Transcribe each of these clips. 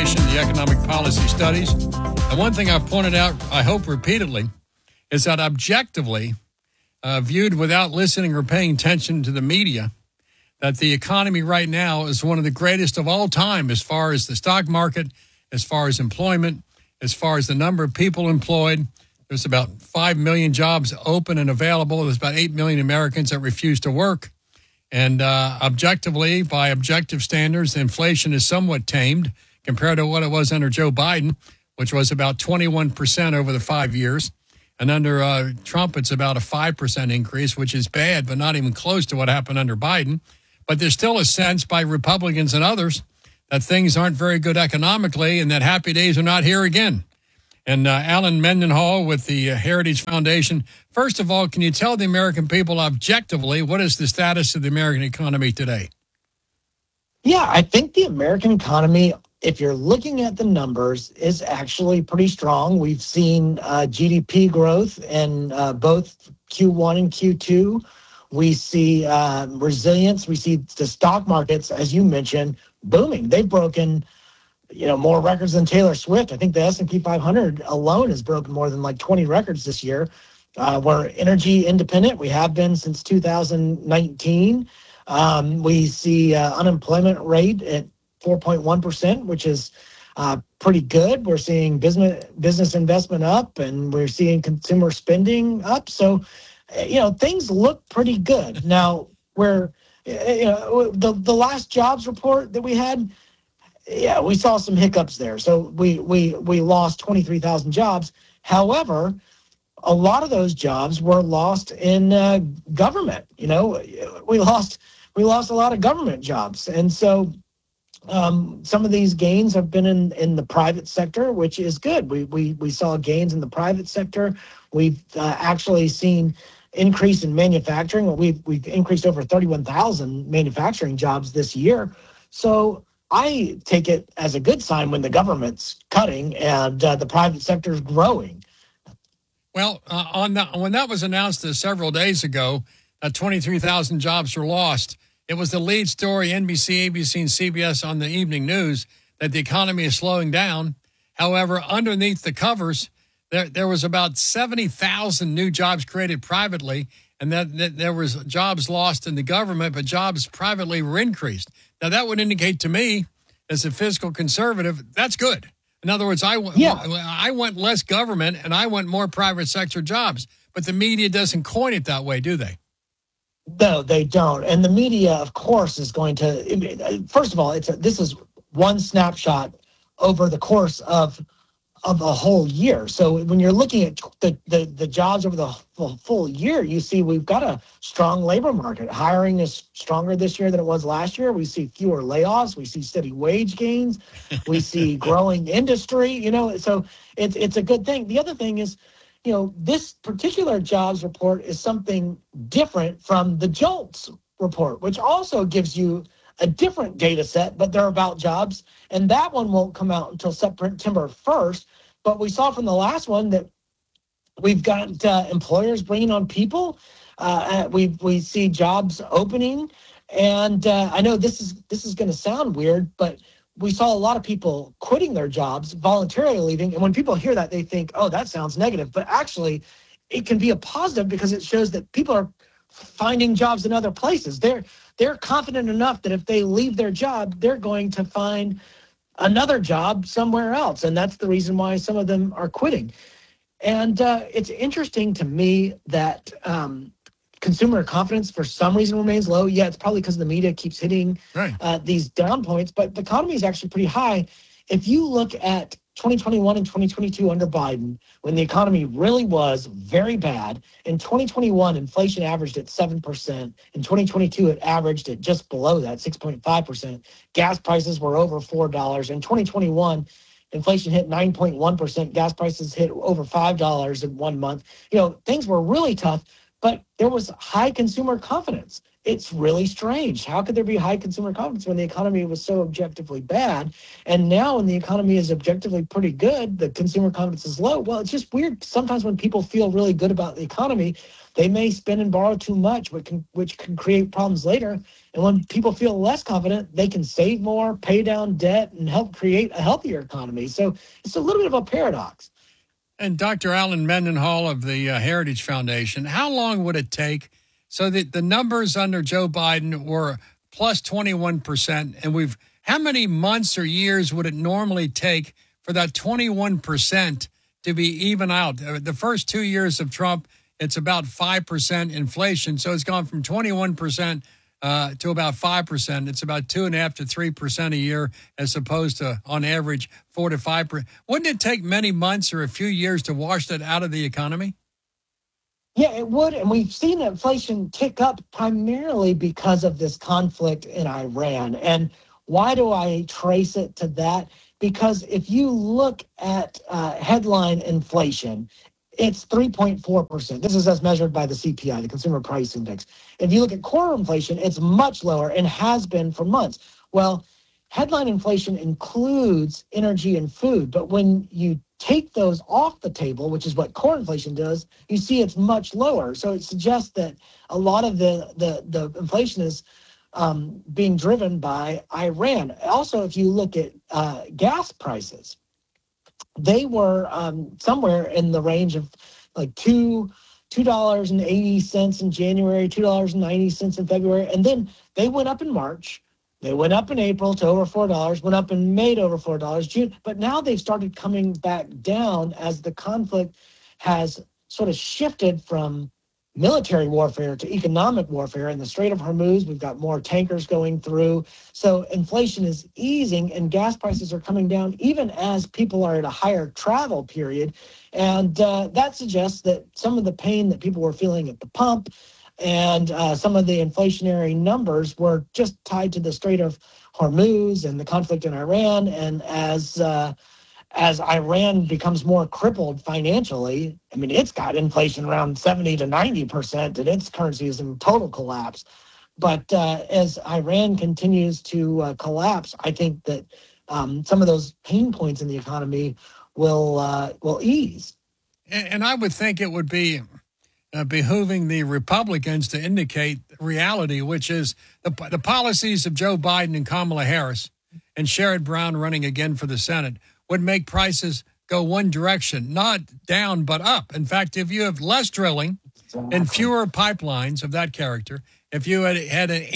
Foundation, the economic policy studies. And one thing I've pointed out, I hope repeatedly, is that objectively, viewed without listening or paying attention to the media, that the economy right now is one of the greatest of all time as far as the stock market, as far as employment, as far as the number of people employed. There's about 5 million jobs open and available. There's about 8 million Americans that refuse to work. And objectively, by objective standards, inflation is somewhat tamed compared to what it was under Joe Biden, which was about 21% over the 5 years. And under Trump, it's about a 5% increase, which is bad, but not even close to what happened under Biden. But there's still a sense by Republicans and others that things aren't very good economically and that happy days are not here again. And Alan Mendenhall with the Heritage Foundation. First of all, can you tell the American people objectively what is the status of the American economy today? Yeah, I think the American economy, if you're looking at the numbers, is actually pretty strong. We've seen GDP growth in both Q1 and Q2. We see resilience. We see the stock markets, as you mentioned, booming. They've broken more records than Taylor Swift. I think the S&P 500 alone has broken more than like 20 records this year. We're energy independent. We have been since 2019. We see unemployment rate at 4.1%, which is pretty good. We're seeing business investment up, and we're seeing consumer spending up. So, things look pretty good. Now, the last jobs report that we had, yeah, we saw some hiccups there. So we lost 23,000 jobs. However, a lot of those jobs were lost in government. We lost a lot of government jobs, and so some of these gains have been in the private sector, which is good. We saw gains in the private sector. We've actually seen increase in manufacturing. We've increased over 31,000 manufacturing jobs this year. So I take it as a good sign when the government's cutting and the private sector is growing. Well, when that was announced several days ago, 23,000 jobs were lost. It was the lead story, NBC, ABC, and CBS on the evening news, that the economy is slowing down. However, underneath the covers, there was about 70,000 new jobs created privately, and that there was jobs lost in the government, but jobs privately were increased. Now, that would indicate to me, as a fiscal conservative, that's good. In other words, I want less government, and I want more private sector jobs. But the media doesn't coin it that way, do they? No, they don't. And the media, of course, is going to. First of all, this is one snapshot over the course of a whole year. So when you're looking at the jobs over the full year, you see we've got a strong labor market. Hiring is stronger this year than it was last year. We see fewer layoffs. We see steady wage gains. We see growing industry. So it's a good thing. The other thing is, this particular jobs report is something different from the JOLTS report, which also gives you a different data set, but they're about jobs. And that one won't come out until September 1st. But we saw from the last one that we've got employers bringing on people. We see jobs opening. And I know this is going to sound weird, but we saw a lot of people quitting their jobs, voluntarily leaving. And when people hear that, they think, oh, that sounds negative. But actually, it can be a positive because it shows that people are finding jobs in other places. They're confident enough that if they leave their job, they're going to find another job somewhere else. And that's the reason why some of them are quitting. And it's interesting to me that consumer confidence for some reason remains low. Yeah, it's probably because the media keeps hitting these down points, but the economy is actually pretty high. If you look at 2021 and 2022 under Biden, when the economy really was very bad, in 2021, inflation averaged at 7%. In 2022, it averaged at just below that, 6.5%. Gas prices were over $4. In 2021, inflation hit 9.1%. Gas prices hit over $5 in 1 month. Things were really tough, but there was high consumer confidence. it's really strange. How could there be high consumer confidence when the economy was so objectively bad? And now when the economy is objectively pretty good, the consumer confidence is low. Well, it's just weird. Sometimes when people feel really good about the economy, they may spend and borrow too much, which can create problems later. And when people feel less confident, they can save more, pay down debt, and help create a healthier economy. So it's a little bit of a paradox. And Dr. Alan Mendenhall of the Heritage Foundation, how long would it take so that the numbers under Joe Biden were plus 21%, and how many months or years would it normally take for that 21% to be even out? The first 2 years of Trump, it's about 5% inflation, so it's gone from 21% to about 5%. It's about 2.5% to 3% a year, as opposed to, on average, 4 to 5%. Wouldn't it take many months or a few years to wash that out of the economy? Yeah, it would. And we've seen inflation tick up primarily because of this conflict in Iran. And why do I trace it to that? Because if you look at headline inflation, it's 3.4%. This is as measured by the CPI, the Consumer Price Index. If you look at core inflation, it's much lower and has been for months. Well, headline inflation includes energy and food, but when you take those off the table, which is what core inflation does, you see it's much lower. So it suggests that a lot of the inflation is being driven by Iran. Also, if you look at gas prices, they were somewhere in the range of like $2.80 in January, $2.90 in February, and then they went up in March. They went up in April to over $4, went up in May to over $4, June, but now they've started coming back down as the conflict has sort of shifted from military warfare to economic warfare. In the Strait of Hormuz, we've got more tankers going through. So inflation is easing and gas prices are coming down even as people are at a higher travel period. And that suggests that some of the pain that people were feeling at the pump and some of the inflationary numbers were just tied to the Strait of Hormuz and the conflict in Iran. And as Iran becomes more crippled financially, I mean, it's got inflation around 70 to 90%, and its currency is in total collapse. But as Iran continues to collapse, I think that some of those pain points in the economy will ease. And I would think it would be behooving the Republicans to indicate reality, which is the policies of Joe Biden and Kamala Harris and Sherrod Brown running again for the Senate would make prices go one direction, not down, but up. In fact, if you have less drilling and fewer pipelines of that character, if you had an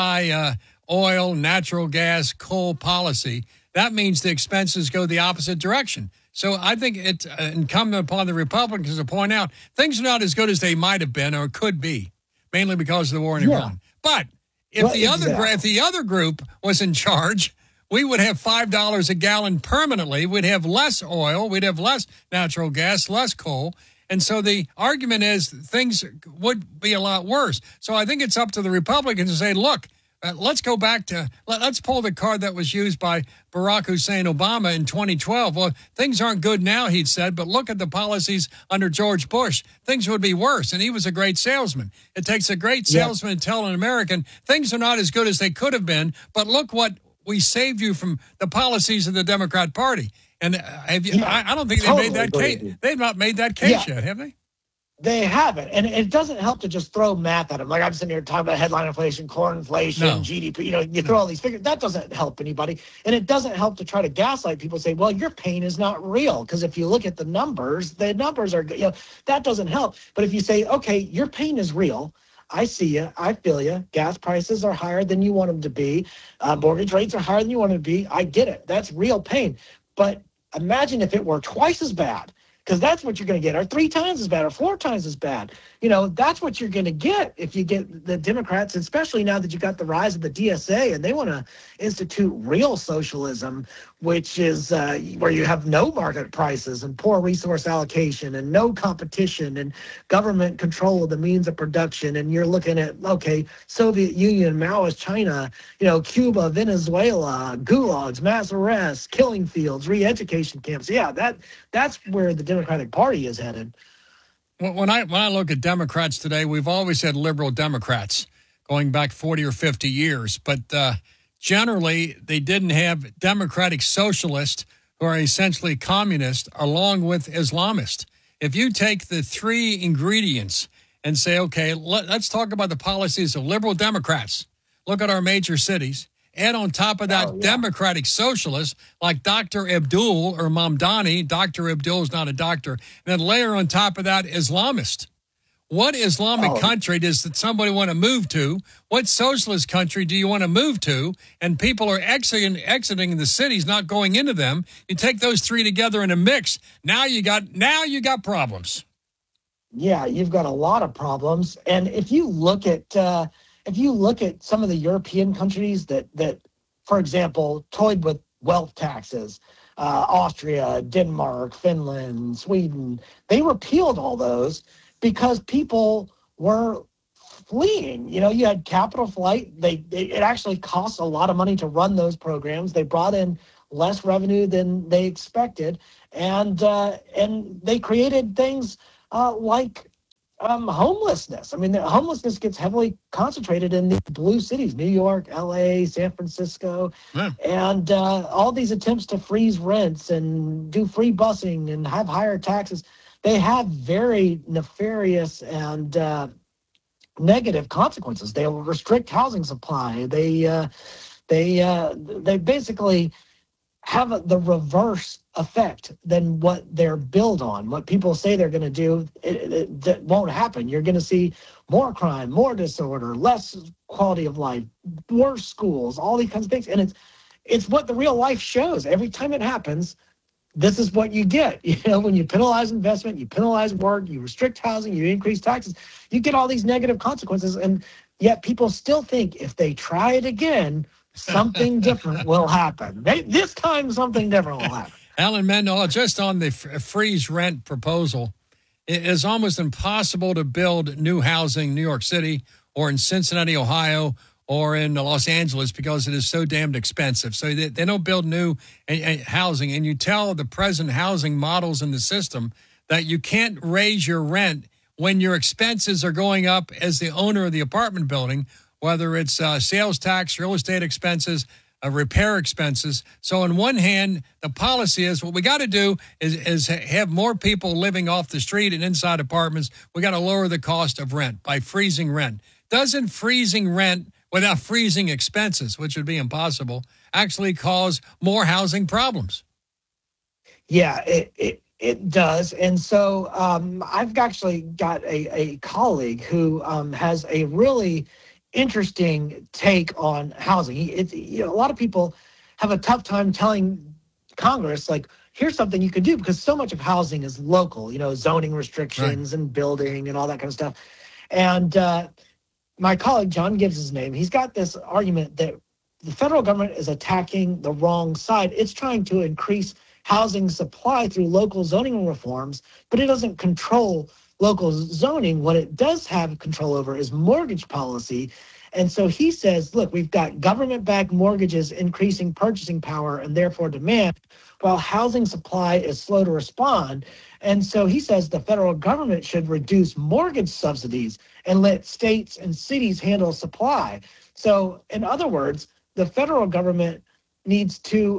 anti-oil, natural gas, coal policy, that means the expenses go the opposite direction. So I think it's incumbent upon the Republicans to point out things are not as good as they might have been or could be, mainly because of the war in Iran. But if the other group was in charge, we would have $5 a gallon permanently. We'd have less oil. We'd have less natural gas, less coal. And so the argument is things would be a lot worse. So I think it's up to the Republicans to say, look, let's go back to, let's pull the card that was used by Barack Hussein Obama in 2012. Well, things aren't good now, he'd said, but look at the policies under George Bush. Things would be worse, and he was a great salesman. It takes a great salesman to tell an American things are not as good as they could have been, but look what we saved you from the policies of the Democrat Party. And I don't think they made that case. They've not made that case yet, have they? They haven't. And it doesn't help to just throw math at them. Like I'm sitting here talking about headline inflation, core inflation, GDP. You throw all these figures. That doesn't help anybody. And it doesn't help to try to gaslight people, say, well, your pain is not real. Because if you look at the numbers are, that doesn't help. But if you say, okay, your pain is real. I see you. I feel you. Gas prices are higher than you want them to be. Mortgage rates are higher than you want them to be. I get it. That's real pain. But imagine if it were twice as bad, because that's what you're going to get, or 3 times as bad, or 4 times as bad. That's what you're going to get if you get the Democrats, especially now that you got the rise of the DSA, and they want to institute real socialism, which is where you have no market prices and poor resource allocation and no competition and government control of the means of production. And you're looking at, okay, Soviet Union, Maoist China, Cuba, Venezuela, gulags, mass arrests, killing fields, re-education camps. Yeah, that's where the Democratic Party is headed. When I look at Democrats today, we've always had liberal Democrats. going back 40 or 50 years. But generally, they didn't have democratic socialists who are essentially communist along with Islamists. If you take the three ingredients and say, okay, let's talk about the policies of liberal Democrats. Look at our major cities. Add on top of that democratic socialists like Dr. Abdul or Mamdani. Dr. Abdul is not a doctor. And then layer on top of that Islamist. What Islamic country does somebody want to move to? What socialist country do you want to move to? And people are exiting the cities, not going into them. You take those three together in a mix. Now you got problems. Yeah, you've got a lot of problems. And if you look at some of the European countries that, for example, toyed with wealth taxes, Austria, Denmark, Finland, Sweden, they repealed all those because people were fleeing. You know, you had capital flight. It actually costs a lot of money to run those programs. They brought in less revenue than they expected, and they created things like homelessness. I mean, the homelessness gets heavily concentrated in the blue cities, New York, LA, San Francisco, and all these attempts to freeze rents and do free busing and have higher taxes. They have very nefarious and negative consequences. They will restrict housing supply. They basically have the reverse effect than what they're built on. What people say they're going to do, that won't happen. You're going to see more crime, more disorder, less quality of life, worse schools, all these kinds of things. And it's what the real life shows. Every time it happens, this is what you get. You know, when you penalize investment, you penalize work, you restrict housing, you increase taxes, you get all these negative consequences. And yet people still think if they try it again, something different will happen. This time, something different will happen. Alan Mendenhall, just on the freeze rent proposal, it is almost impossible to build new housing in New York City or in Cincinnati, Ohio, or in Los Angeles because it is so damned expensive. So they don't build new housing. And you tell the present housing models in the system that you can't raise your rent when your expenses are going up as the owner of the apartment building, whether it's sales tax, real estate expenses, repair expenses. So on one hand, the policy is what we got to do is have more people living off the street and inside apartments. We got to lower the cost of rent by freezing rent. Doesn't freezing rent without freezing expenses, which would be impossible, actually cause more housing problems? Yeah, it does. And so I've actually got a colleague who has a really interesting take on housing. A lot of people have a tough time telling Congress, like, here's something you can do, because so much of housing is local, zoning restrictions and building and all that kind of stuff. And my colleague, John gives his name, he's got this argument that the federal government is attacking the wrong side. It's trying to increase housing supply through local zoning reforms, but it doesn't control local zoning. What it does have control over is mortgage policy. And so he says, look, we've got government-backed mortgages increasing purchasing power and therefore demand, while housing supply is slow to respond. And so he says the federal government should reduce mortgage subsidies and let states and cities handle supply. So in other words, the federal government needs to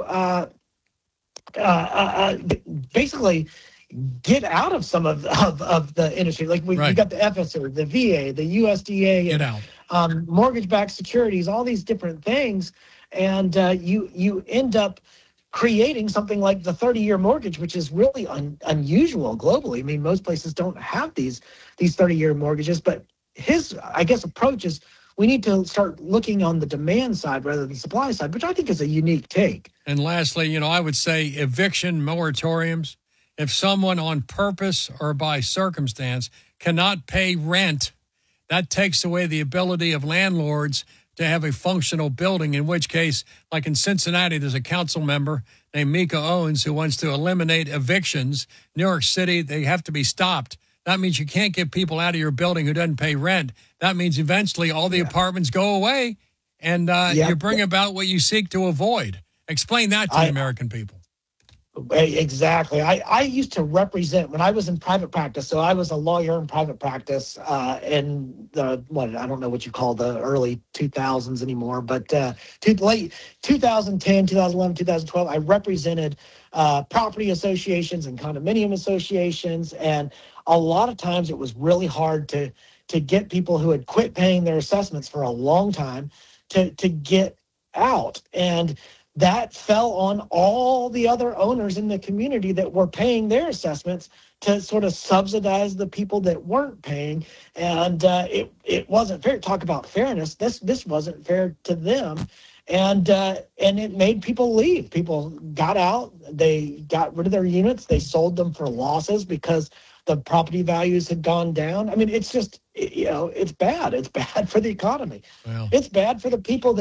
basically get out of some of the industry. Like we got the FSA, the VA, the USDA, get out. Mortgage-backed securities, all these different things. And you end up creating something like the 30-year mortgage, which is really unusual globally. I mean, most places don't have these 30-year mortgages. But his, I guess, approach is we need to start looking on the demand side rather than the supply side, which I think is a unique take. And lastly, I would say eviction moratoriums. If someone on purpose or by circumstance cannot pay rent, that takes away the ability of landlords to have a functional building, in which case, like in Cincinnati, there's a council member named Mika Owens who wants to eliminate evictions. New York City, they have to be stopped. That means you can't get people out of your building who doesn't pay rent. That means eventually all the apartments go away, and you bring about what you seek to avoid. Explain that to the American people. Exactly. I used to represent when I was in private practice. So I was a lawyer in private practice in I don't know what you call the early 2000s anymore, but late 2010, 2011, 2012, I represented property associations and condominium associations. And a lot of times it was really hard to get people who had quit paying their assessments for a long time to get out. And that fell on all the other owners in the community that were paying their assessments to sort of subsidize the people that weren't paying. And it wasn't fair. Talk about fairness. This wasn't fair to them. And it made people leave. People got out. They got rid of their units. They sold them for losses because the property values had gone down. I mean, it's just, it's bad. It's bad for the economy. Well, it's bad for the people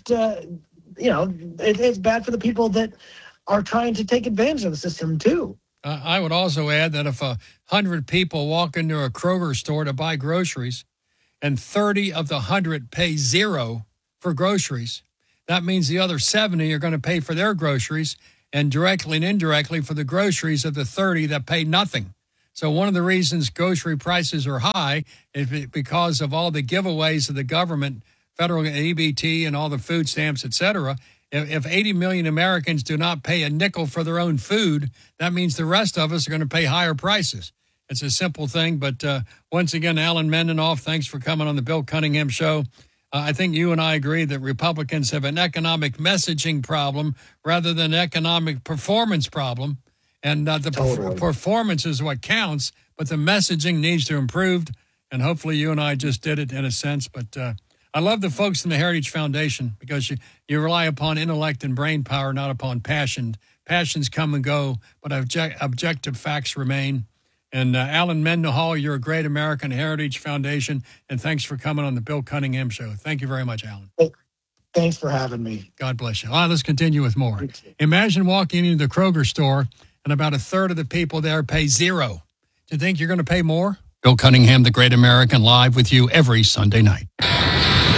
it's bad for the people that are trying to take advantage of the system too. I would also add that if 100 people walk into a Kroger store to buy groceries and 30 of the 100 pay zero for groceries, that means the other 70 are going to pay for their groceries and directly and indirectly for the groceries of the 30 that pay nothing. So one of the reasons grocery prices are high is because of all the giveaways of the government, federal EBT and all the food stamps, et cetera. If 80 million Americans do not pay a nickel for their own food, that means the rest of us are going to pay higher prices. It's a simple thing. But once again, Alan Mendenoff, thanks for coming on the Bill Cunningham Show. I think you and I agree that Republicans have an economic messaging problem rather than an economic performance problem. And the performance is what counts, but the messaging needs to improve. And hopefully you and I just did it in a sense. But I love the folks in the Heritage Foundation because you rely upon intellect and brain power, not upon passion. Passions come and go, but objective facts remain. And Alan Mendenhall, you're a great American Heritage Foundation, and thanks for coming on the Bill Cunningham Show. Thank you very much, Alan. Thanks for having me. God bless you. All right, let's continue with more. Imagine walking into the Kroger store and about a third of the people there pay zero. Do you think you're going to pay more? Bill Cunningham, the Great American, live with you every Sunday night.